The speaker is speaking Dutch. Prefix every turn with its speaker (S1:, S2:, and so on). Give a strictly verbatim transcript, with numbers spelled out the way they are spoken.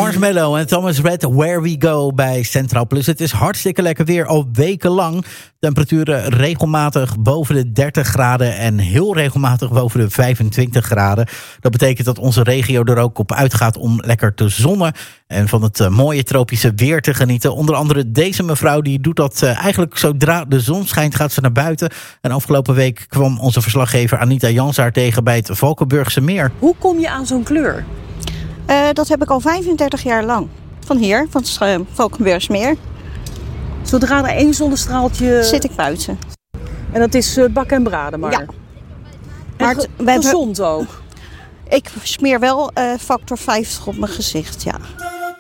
S1: Marshmello en Thomas Red, Where We Go bij Centraal Plus. Het is hartstikke lekker weer, al wekenlang. Temperaturen regelmatig boven de dertig graden en heel regelmatig boven de vijfentwintig graden. Dat betekent dat onze regio er ook op uitgaat om lekker te zonnen en van het uh, mooie tropische weer te genieten. Onder andere deze mevrouw, die doet dat uh, eigenlijk zodra de zon schijnt, gaat ze naar buiten. En afgelopen week kwam onze verslaggever Anita Jansaar tegen bij het Valkenburgse meer.
S2: Hoe kom je aan zo'n kleur?
S3: Uh, dat heb ik al vijfendertig jaar lang. Van hier, van het uh, Valkenburgsmeer.
S2: Zodra er één zonnestraaltje...
S3: Zit ik buiten.
S2: En dat is uh, bakken en braden maar?
S3: Ja.
S2: Maar ge- gezond ook?
S3: Ik smeer wel uh, factor vijftig op mijn gezicht, ja.